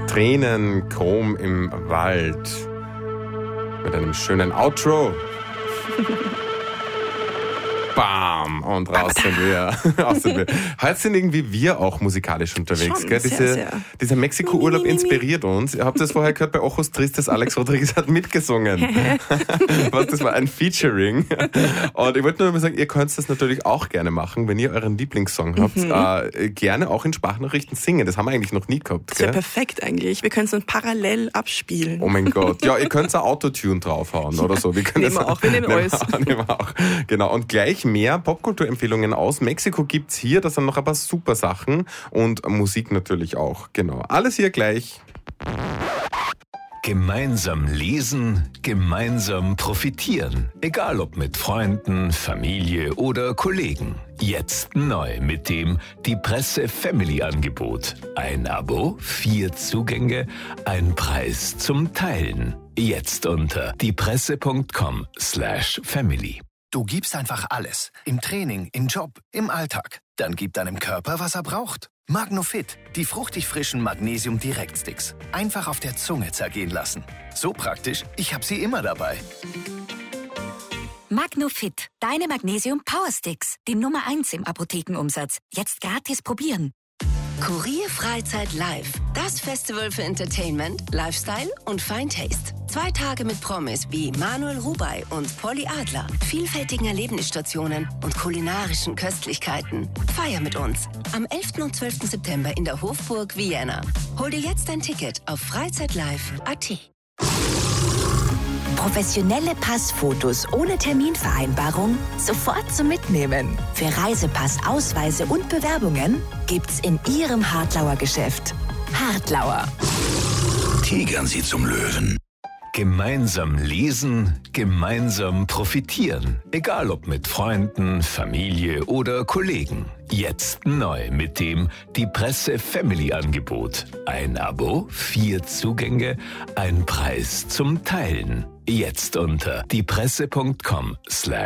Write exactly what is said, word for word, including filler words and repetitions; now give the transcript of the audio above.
Tränen, Chrom im Wald. Mit einem schönen Outro. Bam! Und raus sind wir. Raus sind wir. Heute sind irgendwie wir auch musikalisch unterwegs. Schon, gell? sehr, Diese, sehr. Dieser Mexiko-Urlaub inspiriert uns. Ihr habt das vorher gehört bei Ojos Tristes. Alex Rodriguez hat mitgesungen. Was, das war ein Featuring. Und ich wollte nur mal sagen, ihr könnt das natürlich auch gerne machen, wenn ihr euren Lieblingssong habt. Mhm. Äh, gerne auch in Sprachnachrichten singen. Das haben wir eigentlich noch nie gehabt. Das wäre perfekt eigentlich. Wir können es dann parallel abspielen. Oh mein Gott. Ja, ihr könnt ein Autotune draufhauen oder so. Wir können nehmen das, wir auch. Wir nehmen, nehmen alles. Nehmen wir auch. Genau. Und gleich mehr Popkulturempfehlungen aus Mexiko gibt's hier. Das sind noch ein paar super Sachen und Musik natürlich auch. Genau. Alles hier gleich. Gemeinsam lesen, gemeinsam profitieren. Egal ob mit Freunden, Familie oder Kollegen. Jetzt neu mit dem Die Presse Family Angebot. Ein Abo, vier Zugänge, ein Preis zum Teilen. Jetzt unter diepresse.com slash family. Du gibst einfach alles. Im Training, im Job, im Alltag. Dann gib deinem Körper, was er braucht. Magnofit, die fruchtig frischen Magnesium-Direktsticks. Einfach auf der Zunge zergehen lassen. So praktisch, ich habe sie immer dabei. Magnofit, deine Magnesium Power Sticks. Die Nummer eins im Apothekenumsatz. Jetzt gratis probieren. Kurier Freizeit Live. Das Festival für Entertainment, Lifestyle und Fine Taste. Zwei Tage mit Promis wie Manuel Rubey und Polly Adler, vielfältigen Erlebnisstationen und kulinarischen Köstlichkeiten. Feier mit uns. Am elften und zwölften September in der Hofburg Vienna. Hol dir jetzt dein Ticket auf freizeitlive punkt at. Professionelle Passfotos ohne Terminvereinbarung sofort zum Mitnehmen. Für Reisepass, Ausweise und Bewerbungen gibt's in Ihrem Hartlauer Geschäft. Hartlauer. Tigern Sie zum Löwen. Gemeinsam lesen, gemeinsam profitieren. Egal ob mit Freunden, Familie oder Kollegen. Jetzt neu mit dem Die Presse Family Angebot. Ein Abo, vier Zugänge, ein Preis zum Teilen. Jetzt unter diepresse.com slash